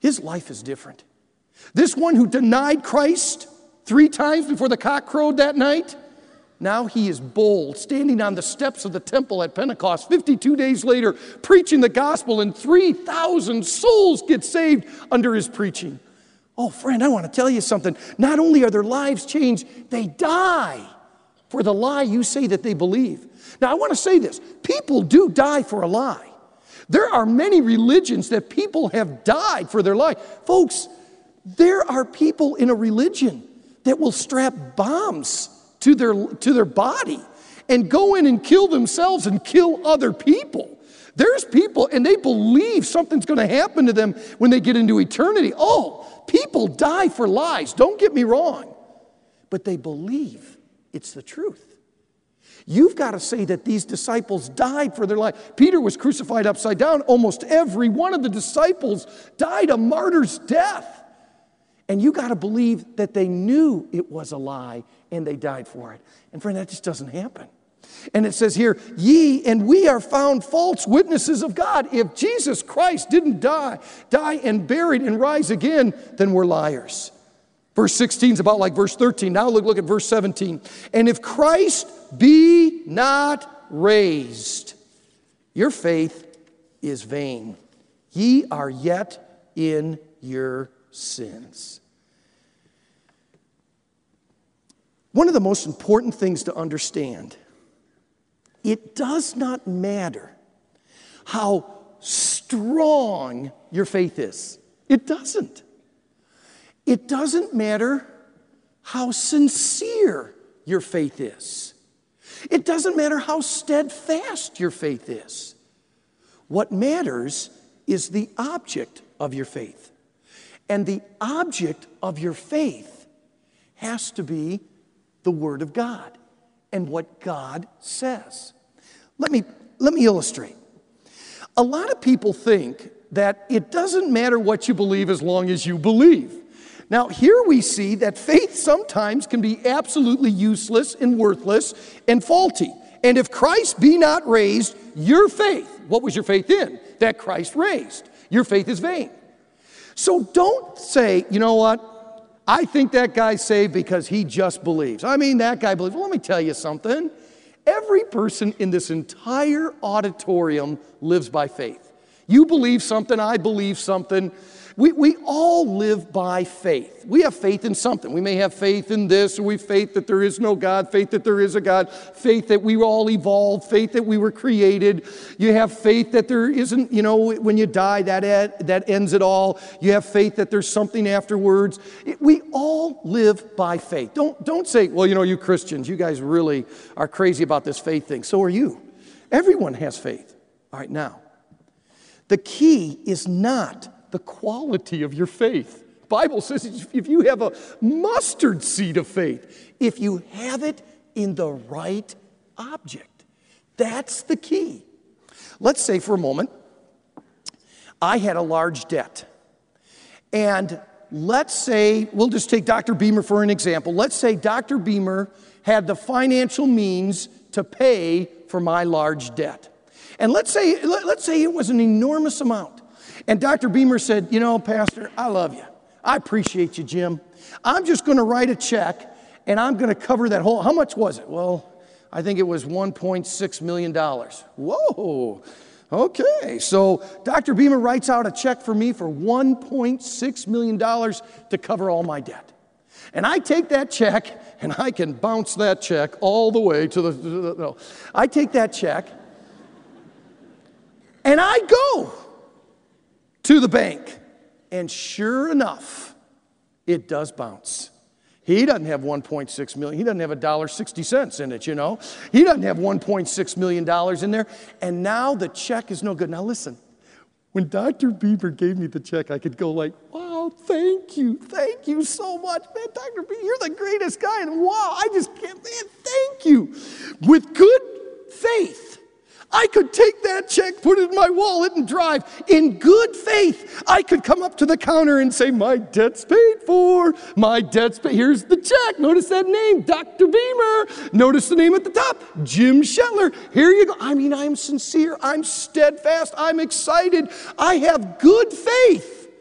His life is different. This one who denied Christ 3 times before the cock crowed that night, now he is bold, standing on the steps of the temple at Pentecost 52 days later, preaching the gospel, and 3,000 souls get saved under his preaching. Oh, friend, I want to tell you something. Not only are their lives changed, they die for the lie you say that they believe. Now, I want to say this. People do die for a lie. There are many religions that people have died for their lie. Folks, there are people in a religion that will strap bombs to their body and go in and kill themselves and kill other people. There's people, and they believe something's going to happen to them when they get into eternity. Oh, people die for lies, don't get me wrong. But they believe it's the truth. You've got to say that these disciples died for their life. Peter was crucified upside down. Almost every one of the disciples died a martyr's death. And you got to believe that they knew it was a lie and they died for it. And friend, that just doesn't happen. And it says here, ye and we are found false witnesses of God. If Jesus Christ didn't die and buried and rise again, then we're liars. Verse 16 is about like verse 13. Now look at verse 17. And if Christ be not raised, your faith is vain. Ye are yet in your sins. One of the most important things to understand, it does not matter how strong your faith is. It doesn't. It doesn't matter how sincere your faith is. It doesn't matter how steadfast your faith is. What matters is the object of your faith. And the object of your faith has to be the Word of God and what God says. Let me illustrate. A lot of people think that it doesn't matter what you believe as long as you believe. Now, here we see that faith sometimes can be absolutely useless and worthless and faulty. And if Christ be not raised, your faith, what was your faith in? That Christ raised. Your faith is vain. So don't say, you know what? I think that guy's saved because he just believes. I mean, that guy believes. Well, let me tell you something. Every person in this entire auditorium lives by faith. You believe something, I believe something. We all live by faith. We have faith in something. We may have faith in this, or we have faith that there is no God, faith that there is a God, faith that we all evolved, faith that we were created. You have faith that there isn't, when you die, that ends it all. You have faith that there's something afterwards. We all live by faith. Don't say, well, you Christians, you guys really are crazy about this faith thing. So are you. Everyone has faith. All right, now, the key is not the quality of your faith. The Bible says if you have a mustard seed of faith, if you have it in the right object, that's the key. Let's say for a moment, I had a large debt. And let's say, we'll just take Dr. Beamer for an example. Let's say Dr. Beamer had the financial means to pay for my large debt. And let's say it was an enormous amount. And Dr. Beamer said, Pastor, I love you. I appreciate you, Jim. I'm just going to write a check, and I'm going to cover that whole. How much was it? Well, I think it was $1.6 million. Whoa. Okay. So Dr. Beamer writes out a check for me for $1.6 million to cover all my debt. And I take that check, and I can bounce that check all the way to the I take that check, and I go to the bank, and sure enough, it does bounce. He doesn't have $1.6 million. He doesn't have $1.60 in it, He doesn't have $1.6 million in there, and now the check is no good. Now listen, when Dr. Beamer gave me the check, I could go like, wow, thank you so much, man, Dr. Beamer, you're the greatest guy, and wow, I just can't, man, thank you. With good faith, I could take that check, put it in my wallet, and drive. In good faith, I could come up to the counter and say, my debt's paid for. My debt's paid. Here's the check. Notice that name, Dr. Beamer. Notice the name at the top, Jim Shetler. Here you go. I mean, I'm sincere. I'm steadfast. I'm excited. I have good faith.